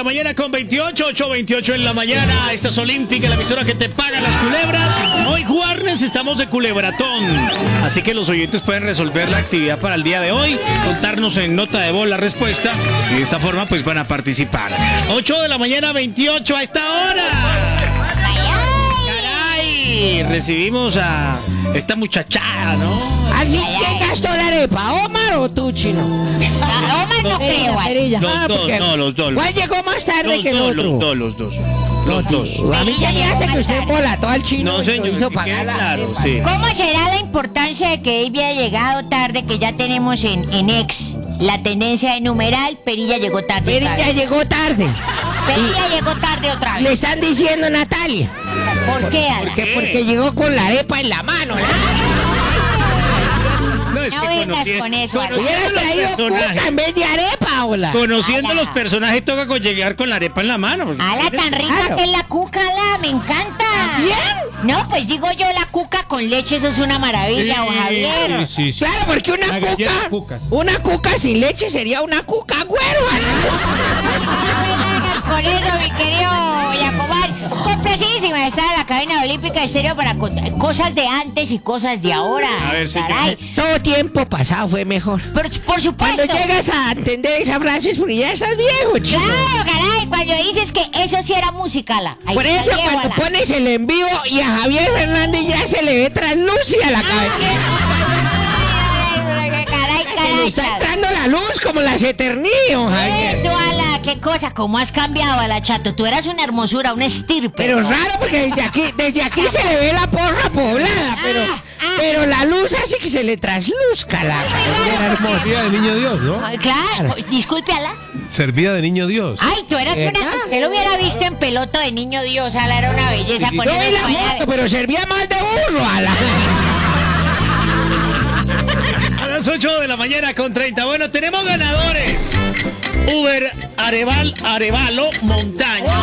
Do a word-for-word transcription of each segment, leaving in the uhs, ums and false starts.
la mañana con veintiocho, ocho veintiocho en la mañana. Esta es Olímpica, la emisora que te paga las culebras. Hoy jueves estamos de culebratón, así que los oyentes pueden resolver la actividad para el día de hoy, contarnos en nota de voz la respuesta y de esta forma pues van a participar. ocho de la mañana, veintiocho a esta hora. ¡Caray! Recibimos a esta muchachada, ¿no? ¿Alguien quién gastó la arepa? ¿Omar o tú, Chino? Omar no creo. Los Ah, dos, porque no, los dos. ¿Cuál llegó más tarde Los que el dos, otro? los dos, los dos. Los dos. A mí ya me hace que usted embolató al Chino. No, y señor, lo hizo sí, pagar la claro, arepa. sí. ¿Cómo será la importancia de que Ivy haya llegado tarde, que ya tenemos en, en X la tendencia de numeral? Perilla llegó tarde. Perilla tarde. llegó tarde. Perilla llegó tarde otra Le vez. están diciendo Natalia. ¿Por qué, Ala? Porque, porque llegó con la arepa en la mano. ¿La? No, es No que vengas conocí- con eso, Ala. Hubieras conociendo los traído personajes- cuca en vez de arepa, hola. Conociendo Ala. los personajes toca con llegar con la arepa en la mano. porque- Ala, tan rica Claro. que es la cuca, Ala, me encanta. ¿Bien? No, pues digo yo, la cuca con leche, eso es una maravilla, don Javier. Sí, sí, sí. Claro, porque una La galleta cuca, cucas. una cuca sin leche sería una cuca huérfana. Con eso, mi querido Yacomar, complacidísima de estar en la cadena olímpica, en serio, para contar cosas de antes y cosas de ahora. A ver, señor. Caray. Todo tiempo pasado fue mejor. Por, por supuesto. Cuando llegas a entender esa frase es porque ya estás viejo, chico. Claro, caray, cuando dices que eso sí era musical. Ahí Por está, ejemplo, cuando llévala. pones el en vivo y a Javier Fernández ya se le ve translúcida la cabeza. Caray, caray, Le caray. está entrando la luz como las eterníos, Javier. Eso, Ala, qué cosa, cómo has cambiado, Ala, chato. Tú eras una hermosura, una estirpe. Pero es raro porque desde aquí, desde aquí se le ve la porra poblada, pero, ah. pero la luz hace que se le trasluzca la la hermosa. Servía de niño Dios, ¿no? Ay, claro, disculpe, Ala. Servía de niño Dios. Ay, tú eras ¿Verdad? una... Se lo hubiera visto en pelota de niño Dios, Ala, era una belleza. Sí. Con Yo esa vi la España- foto, pero servía más de burro a la... A las ocho de la mañana con treinta. Bueno, tenemos ganadores. Uber Areval, Arevalo Montaña.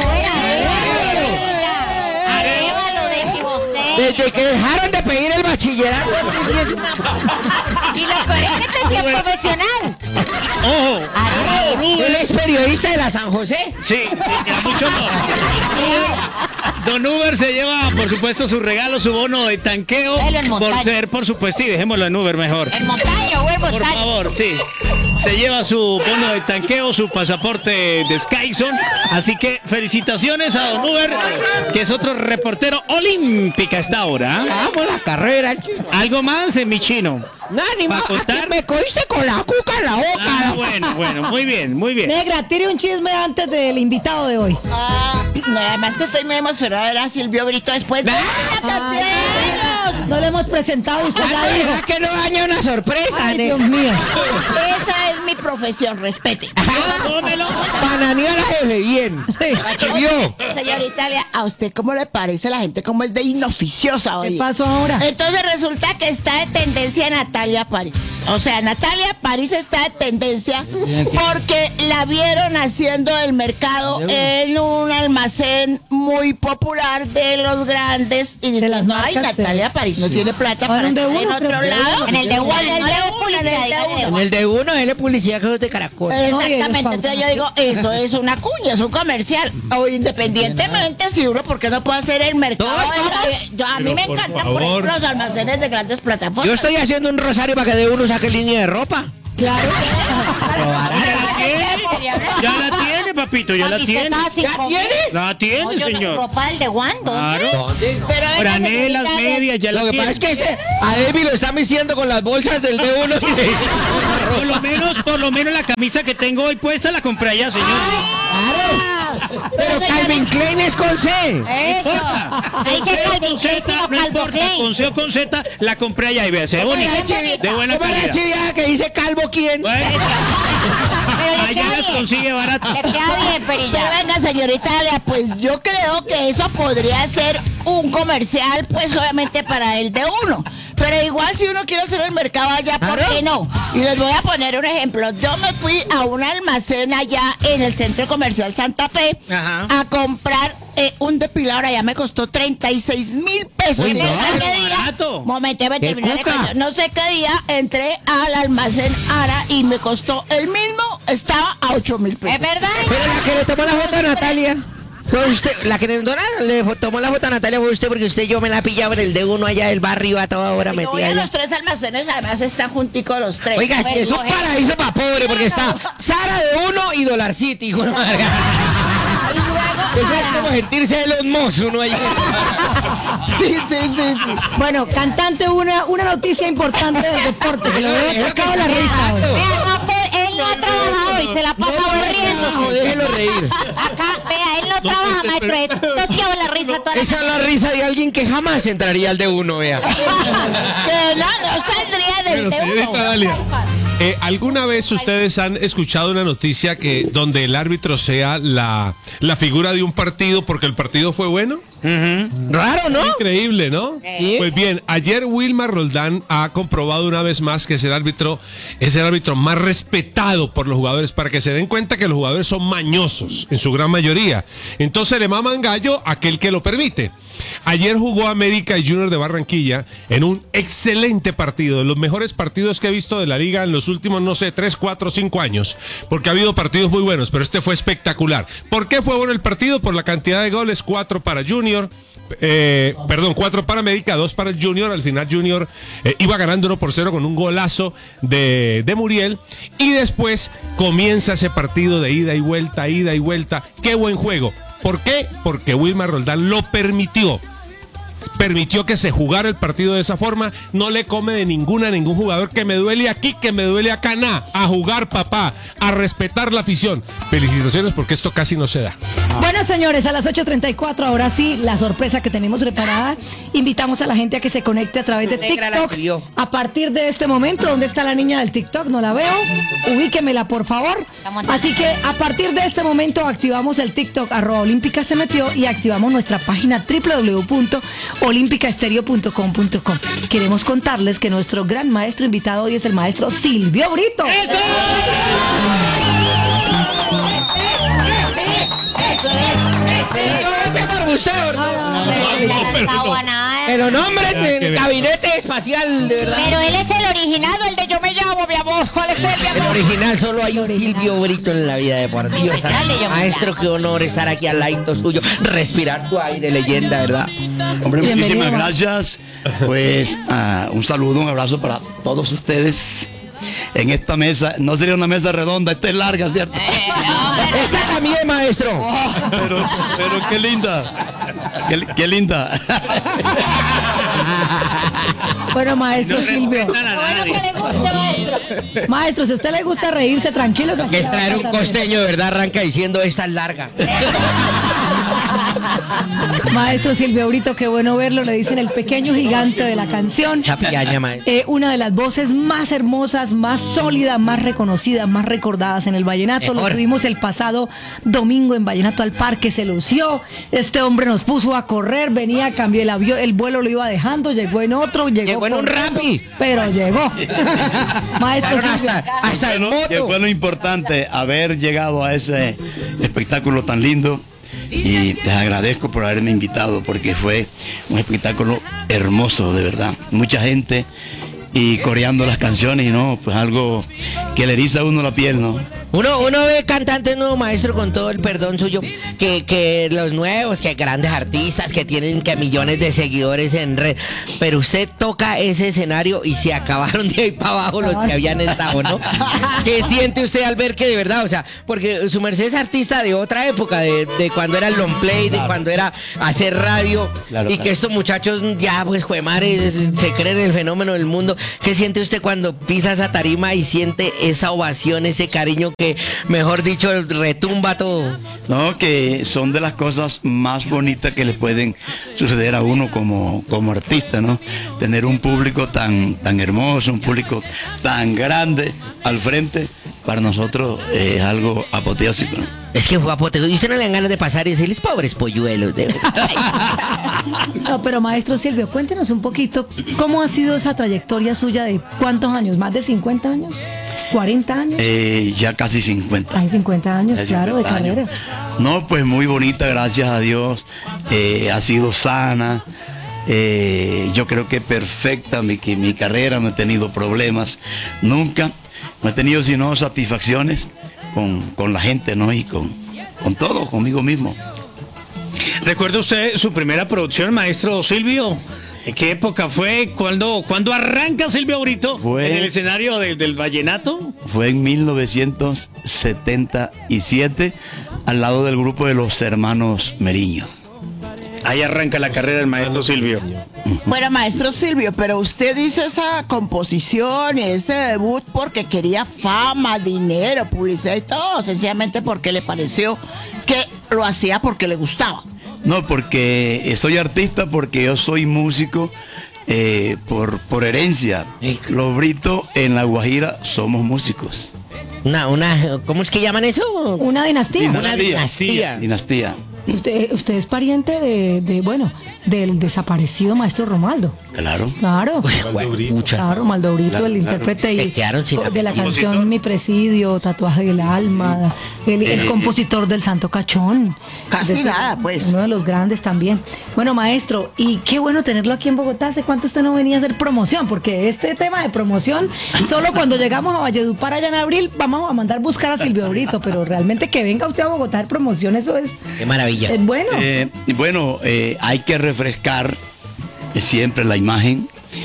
Arévalo de José. Desde que dejaron de pedir el bachillerato. Y lo peor es que este sí es profesional. Ojo. Arévalo. Don Él Uber. es periodista de la San José. Sí, sí, ya mucho no. Don Uber se lleva, por supuesto, su regalo, su bono de tanqueo. Déjalo en Por montaña. ser, por supuesto, y dejémoslo en Uber mejor. En montaña, güey, Por montaña. favor, sí. Se lleva su bono de tanqueo, su pasaporte de Skyson. Así que felicitaciones a Don Uber, que es otro reportero olímpica a esta hora. Vamos la carrera, chico. ¿Algo más en mi chino? No, ni ¿Va a más. contar? Aquí me cogiste con la cuca en la boca. Ah, bueno, bueno, muy bien, muy bien. Negra, tire un chisme antes del invitado de hoy. Ah, no, además que estoy muy emocionada de ver a Silvio Brito después de... No le hemos presentado y usted ya dijo. ¿Verdad que no daña una sorpresa? Ay, ne- Dios mío. Esa es mi profesión, respete. Tómelo. Bananeó a la jefe, bien. Chivió. Señora Italia, ¿a usted cómo le parece la gente cómo es de inoficiosa hoy? ¿Qué pasó ahora? Entonces resulta que está de tendencia Natalia París. O sea, Natalia París está de tendencia porque la vieron haciendo el mercado en un almacén muy popular de los grandes. Y dicen, las no, ay, marcas, Natalia sí. París no tiene plata Ahora para en de estar en uno, otro creo, de lado. uno. En el de uno, En el no de le uno, en el de uno. En el de uno, él es publicidad que es de caracol. Exactamente, entonces yo digo, eso es una cuña, es un comercial. O independientemente, si uno, ¿por qué no puede hacer el mercado? No, en la- vamos. yo, a mí Pero me por encantan, por favor. ejemplo, los almacenes de grandes plataformas. Yo estoy haciendo un rosario para que de uno saque línea de ropa. Claro. Ya la tiene, ya la tiene, papito, ya la tiene. ¿Ya tiene? La tiene, No, yo no, señor. ropa del de Wando. Claro. Pero venga, Franelas, señorita, medias, ya la Lo que tiene. pasa es que ese, a Debbie lo está vistiendo con las bolsas del de uno. Por lo menos, por lo menos la camisa que tengo hoy puesta la compré allá, señor. Pero Calvin Klein es con C. Eso. Ahí dice Calvin Klein, sino No Calvo importa, Klein. con C o con Z la compré allá y vea, se ve bonita, de buena ¿Cómo es la calidad. chiviada que dice Calvo quién? Bueno, Pero le allá queda las bien. consigue baratas. Le queda bien, Pero Perilla. venga, señorita Italia, pues yo creo que eso podría ser un comercial, pues obviamente para el de uno. Pero igual si uno quiere hacer el mercado allá, ¿por Claro. qué no? Y les voy a poner un ejemplo. Yo me fui a un almacén allá en el Centro Comercial Santa Fe Ajá. a comprar eh, un depilador. Allá me costó treinta y seis mil pesos. Uy, Y no, no sé pero qué día- barato. Momento, me ¡Qué terminé de cuca! contar. No sé qué día entré al almacén Ara y me costó el mismo. Estaba a a ocho mil pesos. ¿Es verdad? Pero la que le tomó la foto a Natalia fue usted. La que le, le tomó la foto a Natalia fue usted, porque usted y yo me la pillaba en el D uno allá del barrio a toda hora Y no, metida y allá. los tres almacenes además están junticos los tres. Oiga, es Pues, que es un coge. paraíso para pobre, porque está Sara de uno y Dollar City, hijo de madre. Y luego, Eso es como sentirse de los mozos, uno ahí. sí, sí, sí, sí. Bueno, cantante, una, una noticia importante del deporte, que lo veo tocado la risa hoy. Vea, no, pues, él no ha trabajado y se la pasa aburriendo. No, déjelo reír. Acá, vea, él no trabaja, maestro. Él toqueaba la risa toda la Esa es la risa de alguien que jamás entraría al D uno, vea. Que no, no saldría del Bueno, señorita tema. Dalia, eh, ¿alguna vez ustedes han escuchado una noticia que donde el árbitro sea la, la figura de un partido porque el partido fue bueno? Raro, ¿no? Increíble, ¿no? Sí. Pues bien, ayer Wilmar Roldán ha comprobado una vez más que es el árbitro, es el árbitro más respetado por los jugadores, para que se den cuenta que los jugadores son mañosos en su gran mayoría. Entonces le maman gallo a aquel que lo permite. Ayer jugó América y Junior de Barranquilla en un excelente partido, de los mejores partidos que he visto de la liga en los últimos, no sé, tres, cuatro, cinco años, porque ha habido partidos muy buenos, pero este fue espectacular. ¿Por qué fue bueno el partido? Por la cantidad de goles, cuatro para Junior, eh, perdón, cuatro para América, dos para el Junior. Al final Junior eh, iba ganando uno por cero con un golazo de, de Muriel, y después comienza ese partido de ida y vuelta, ida y vuelta. ¡Qué buen juego! ¿Por qué? Porque Wilmar Roldán lo permitió. Permitió que se jugara el partido de esa forma. No le come de ninguna a ningún jugador. Que me duele aquí, que me duele acá, nada. A jugar, papá, a respetar la afición. Felicitaciones, porque esto casi no se da. Bueno, señores, a las ocho treinta y cuatro, ahora sí, la sorpresa que tenemos preparada. Invitamos a la gente a que se conecte a través de Negra la TikTok. escribió. A partir de este momento, ¿dónde está la niña del TikTok? No la veo. Ubíquemela, por favor. Así que a partir de este momento activamos el TikTok, arroba Olímpica se metió, y activamos nuestra página doble u doble u doble u punto olímpica estéreo punto com punto com. Queremos contarles que nuestro gran maestro invitado hoy es el maestro Silvio Brito. Eso es, eso es. Pero nombres del gabinete espacial, de verdad. Pero él es el original, el de yo me llamo, mi amor. ¿Cuál es el, mi El amor? original, solo hay un Silvio Brito en la vida deportiva. Dale, yo me Maestro, llamo. qué honor estar aquí al lado suyo, respirar su aire, leyenda, ¿verdad? Hombre, Bienvenido, muchísimas ma. gracias. Pues ah, un saludo, un abrazo para todos ustedes en esta mesa. No sería una mesa redonda, esta es larga, ¿cierto? Esta también, maestro. Pero, pero qué linda. Qué, qué linda. Bueno, maestro Silvio. respetan a Bueno, nadie. que le guste, maestro. Maestro, si a usted le gusta reírse, tranquilo. Que es traer un costeño, de verdad, arranca diciendo esta es larga. Maestro Silvio Brito, qué bueno verlo. Le dicen el pequeño gigante de la canción. Esa pillaña, maestro. Eh, una de las voces más hermosas, más sólidas, más reconocidas, más recordadas en el vallenato. Lo Mejor. tuvimos el pasado domingo en Vallenato al Parque, se lució. Este hombre nos puso a correr, venía, cambió el avión, el vuelo lo iba dejando, llegó en otro, llegó, Llegó en un corriendo, Rappi. pero llegó. Maestro Llegaron Silvio. hasta, hasta en Bueno, que moto. fue lo importante haber llegado a ese espectáculo tan lindo. Y les agradezco por haberme invitado, porque fue un espectáculo hermoso, de verdad. Mucha gente y coreando las canciones, y no, pues algo que le eriza a uno la piel, ¿no? Uno, uno ve cantantes nuevos, maestro, con todo el perdón suyo, que, que los nuevos, que grandes artistas, que tienen que millones de seguidores en red, pero usted toca ese escenario y se acabaron de ahí para abajo los que habían estado, ¿no? ¿Qué siente usted al ver que de verdad, o sea, porque su merced es artista de otra época, de, de cuando era el long play, de cuando era hacer radio, Claro, y claro. que estos muchachos ya, pues, juemares, se creen el fenómeno del mundo? ¿Qué siente usted cuando pisa esa tarima y siente esa ovación, ese cariño que, mejor dicho, retumba todo? No, que son de las cosas más bonitas que le pueden suceder a uno como, como artista, ¿no? Tener un público tan, tan hermoso, un público tan grande al frente, para nosotros eh, es algo apoteósico, ¿no? Es que fue apoteósico. Y usted no le dan ganas de pasar y decirles, pobres polluelos, de verdad. No, pero maestro Silvio, cuéntenos un poquito cómo ha sido esa trayectoria suya de cuántos años, más de cincuenta años, cuarenta años. Eh, ya casi cincuenta. Hay cincuenta años, Ya claro, de cincuenta carrera. años. No, pues muy bonita, gracias a Dios. Eh, ha sido sana. Eh, yo creo que perfecta mi, que mi carrera, no he tenido problemas nunca. No he tenido sino satisfacciones, con, con la gente, ¿no? Y con, con todo, conmigo mismo. ¿Recuerda usted su primera producción, maestro Silvio? ¿En qué época fue? ¿Cuándo, ¿cuándo arranca Silvio Brito Fue- en el escenario de- del vallenato? Fue en mil novecientos setenta y siete, al lado del grupo de los hermanos Meriño. Ahí arranca la carrera del maestro Silvio. Bueno, maestro Silvio, pero usted hizo esa composición y ese debut porque quería fama, dinero, publicidad y todo, sencillamente porque le pareció que lo hacía porque le gustaba. No, porque soy artista, porque yo soy músico eh, por, por herencia. Los Brito en La Guajira somos músicos. Una, una, ¿cómo es que llaman eso? Una dinastía. Una dinastía. Dinastía. Usted, usted es pariente de, de, bueno, del desaparecido maestro Romaldo. Claro. Claro. Pucha. Claro, Romaldo Brito, Claro, el claro. intérprete y- Se quedaron sin de la compositor. canción Mi Presidio, Tatuaje del Alma, el, el Eh, compositor del Santo Cachón. Casi De- nada, pues. Uno de los grandes también. Bueno, maestro, y qué bueno tenerlo aquí en Bogotá. ¿Hace cuánto usted no venía a hacer promoción? Porque este tema de promoción, solo cuando llegamos a Valledupar allá en abril, vamos a mandar buscar a Silvio Brito, pero realmente que venga usted a Bogotá a hacer promoción, eso es, Qué maravilla. es bueno. Eh, y bueno, eh, hay que refrescar eh, siempre la imagen.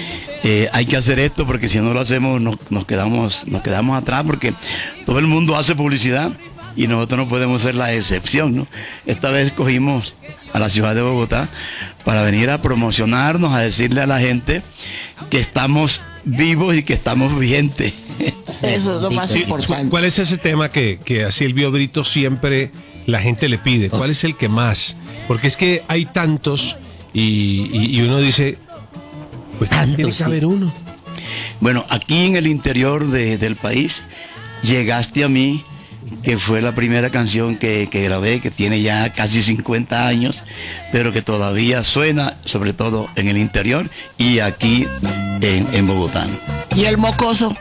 Eh, hay que hacer esto porque si no lo hacemos nos, nos quedamos nos quedamos atrás, porque todo el mundo hace publicidad y nosotros no podemos ser la excepción, ¿no? Esta vez cogimos a la ciudad de Bogotá para venir a promocionarnos, a decirle a la gente que estamos vivos y que estamos vigentes. Eso es lo más Sí, importante. ¿Cuál es ese tema que, que a Silvio Brito siempre la gente le pide? ¿Cuál es el que más? Porque es que hay tantos y, y- y uno dice, pues Tantos, tiene que sí. haber uno. Bueno, aquí en el interior de- del país, Llegaste a mí, que fue la primera canción que, que grabé, que tiene ya casi cincuenta años, pero que todavía suena, sobre todo en el interior y aquí en, en Bogotá. Y el mocoso.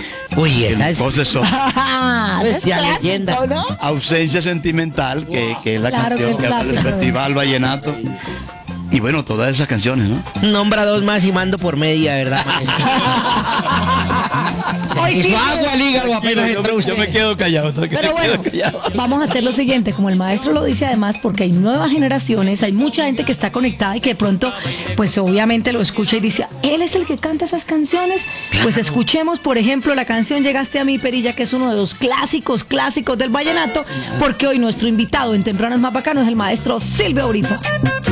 Uy, esa es. Entonces, son Ah, Pues es ya clásico, leyenda. ¿no? Ausencia Sentimental, que, que es la Claro que canción es que abre el clásico. Festival Vallenato. Y bueno, todas esas canciones, ¿no? Nombra dos más y mando por media, ¿verdad, maestro? Hoy sí, Hizo agua al hígado apenas entró usted. quedo callado. Pero bueno, vamos a hacer lo siguiente, como el maestro lo dice además, porque hay nuevas generaciones, hay mucha gente que está conectada y que de pronto, pues obviamente lo escucha y dice, él es el que canta esas canciones, pues escuchemos, por ejemplo, la canción Llegaste a mí, Perilla, que es uno de los clásicos, clásicos del vallenato, porque hoy nuestro invitado en Temprano es Más Bacano es el maestro Silvio Brito.